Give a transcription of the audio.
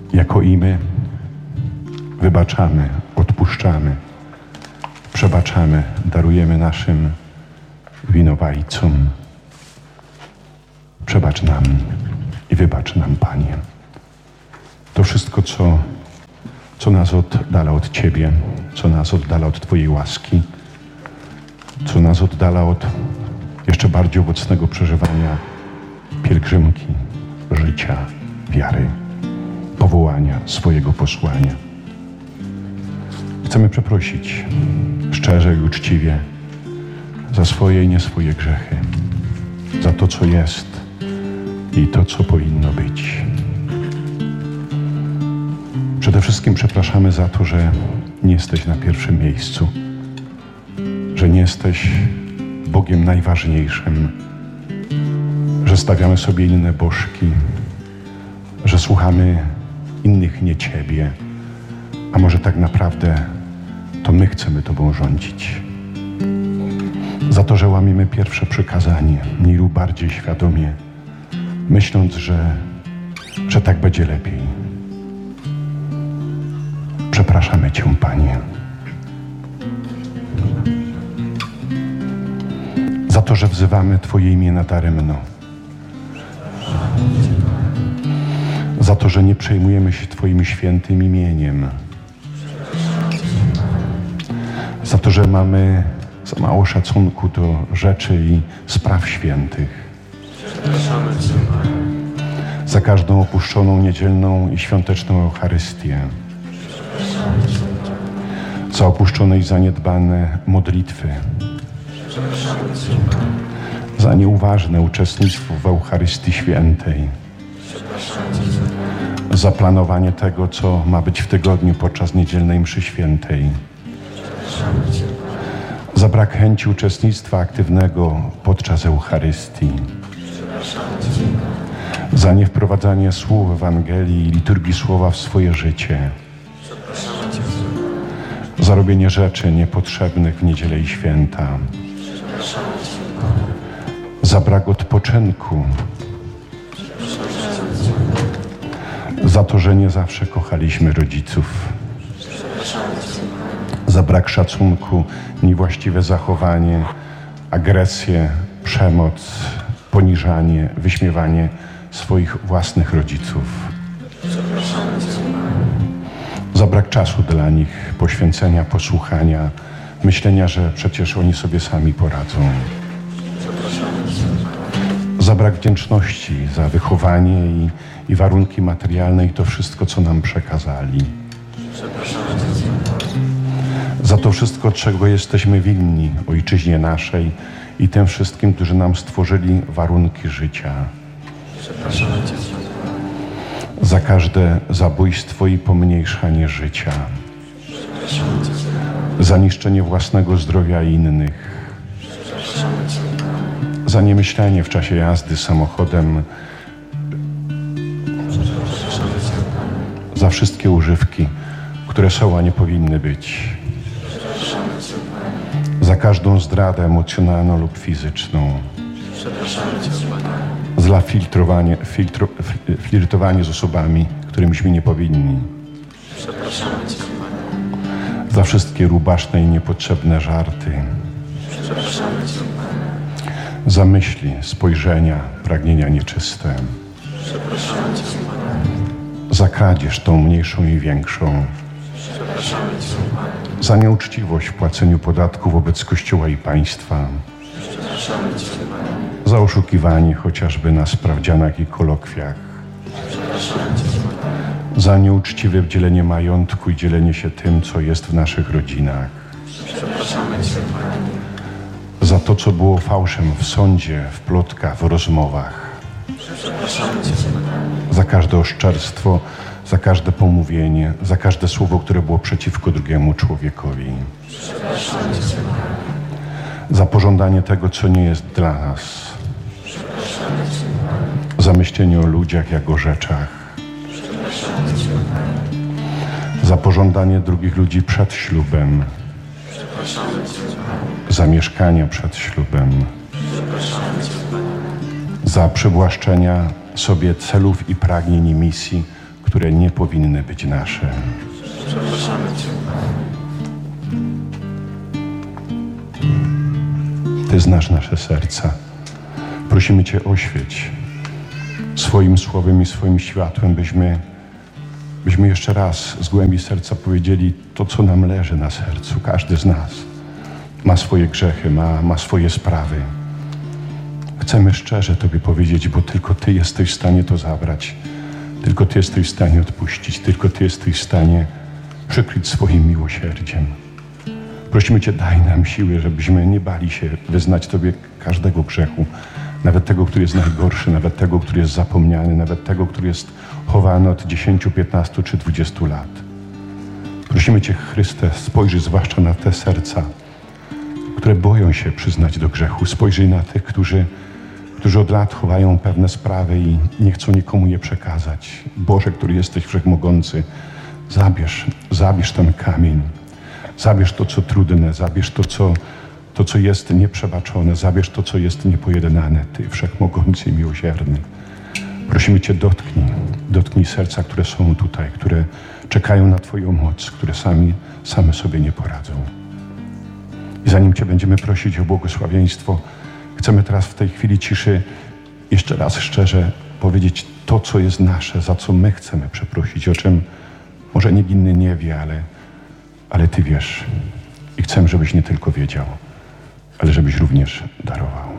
jako i my wybaczamy, odpuszczamy, przebaczamy, darujemy naszym winowajcom. Przebacz nam i wybacz nam, Panie. To wszystko, co nas oddala od Ciebie, co nas oddala od Twojej łaski, co nas oddala od jeszcze bardziej owocnego przeżywania pielgrzymki, życia, wiary, powołania, swojego posłania. Chcemy przeprosić szczerze i uczciwie za swoje i nie swoje grzechy, za to, co jest i to, co powinno być. Przede wszystkim przepraszamy za to, że nie jesteś na pierwszym miejscu, że nie jesteś Bogiem najważniejszym, że stawiamy sobie inne bożki, że słuchamy innych, nie Ciebie, a może tak naprawdę to my chcemy Tobą rządzić. Za to, że łamiemy pierwsze przykazanie, mniej lub bardziej świadomie, myśląc, że tak będzie lepiej. Przepraszamy Cię, Panie. Za to, że wzywamy Twoje imię nadaremno. Za to, że nie przejmujemy się Twoim świętym imieniem. Za to, że mamy za mało szacunku do rzeczy i spraw świętych. Za każdą opuszczoną niedzielną i świąteczną Eucharystię. Za opuszczone i zaniedbane modlitwy. Za nieuważne uczestnictwo w Eucharystii Świętej. Za planowanie tego, co ma być w tygodniu podczas niedzielnej mszy świętej. Za brak chęci uczestnictwa aktywnego podczas Eucharystii. Za niewprowadzanie słów Ewangelii i liturgii słowa w swoje życie. Za robienie rzeczy niepotrzebnych w niedzielę i święta. Za brak odpoczynku. Za to, że nie zawsze kochaliśmy rodziców. Za brak szacunku, niewłaściwe zachowanie, agresję, przemoc, poniżanie, wyśmiewanie swoich własnych rodziców. Za brak czasu dla nich, poświęcenia, posłuchania, myślenia, że przecież oni sobie sami poradzą. Za brak wdzięczności, za wychowanie i warunki materialne i to wszystko, co nam przekazali. Za to wszystko, czego jesteśmy winni ojczyźnie naszej i tym wszystkim, którzy nam stworzyli warunki życia. Za każde zabójstwo i pomniejszanie życia. Za niszczenie własnego zdrowia innych. Za niemyślenie w czasie jazdy samochodem. Za wszystkie używki, które są, a nie powinny być. Za każdą zdradę emocjonalną lub fizyczną. Za flirtowanie z osobami, którymiśmy nie powinni. Za wszystkie rubaszne i niepotrzebne żarty. Za myśli, spojrzenia, pragnienia nieczyste. Za kradzież tą mniejszą i większą. Za nieuczciwość w płaceniu podatku wobec Kościoła i państwa. Za oszukiwanie chociażby na sprawdzianach i kolokwiach. Za nieuczciwe dzielenie majątku i dzielenie się tym, co jest w naszych rodzinach. Za to, co było fałszem w sądzie, w plotkach, w rozmowach. Za każde oszczerstwo, za każde pomówienie, za każde słowo, które było przeciwko drugiemu człowiekowi. Za pożądanie tego, co nie jest dla nas. Za myślenie o ludziach jak o rzeczach. Za pożądanie drugich ludzi przed ślubem. Za mieszkania przed ślubem. Za przywłaszczenia sobie celów i pragnień i misji, które nie powinny być nasze. Przepraszamy Cię. Ty znasz nasze serca. Prosimy Cię, oświeć swoim słowem i swoim światłem, byśmy jeszcze raz z głębi serca powiedzieli to, co nam leży na sercu. Każdy z nas ma swoje grzechy, ma swoje sprawy. Chcemy szczerze Tobie powiedzieć, bo tylko Ty jesteś w stanie to zabrać. Tylko Ty jesteś w stanie odpuścić. Tylko Ty jesteś w stanie przykryć swoim miłosierdziem. Prosimy Cię, daj nam siły, żebyśmy nie bali się wyznać Tobie każdego grzechu. Nawet tego, który jest najgorszy, nawet tego, który jest zapomniany, nawet tego, który jest chowany od 10, 15 czy 20 lat. Prosimy Cię, Chryste, spojrzyj zwłaszcza na te serca, które boją się przyznać do grzechu. Spojrzyj na tych, którzy od lat chowają pewne sprawy i nie chcą nikomu je przekazać. Boże, który jesteś wszechmogący, zabierz ten kamień. Zabierz to, co trudne, zabierz to, co jest nieprzebaczone, zabierz to, co jest niepojednane. Ty, wszechmogący i miłosierny. Prosimy Cię, dotknij serca, które są tutaj, które czekają na Twoją moc, które same sobie nie poradzą. I zanim Cię będziemy prosić o błogosławieństwo, chcemy teraz w tej chwili ciszy jeszcze raz szczerze powiedzieć to, co jest nasze, za co my chcemy przeprosić, o czym może nikt inny nie wie, ale Ty wiesz. I chcemy, żebyś nie tylko wiedział, ale żebyś również darował.